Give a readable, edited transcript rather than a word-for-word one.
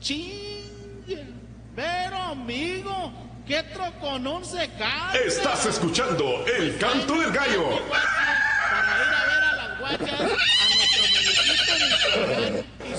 Chingue. Pero amigo, qué troconón se cae. Estás escuchando El Canto del Gallo. Para ir a ver a las guachas a nuestro municipio de Michoacán y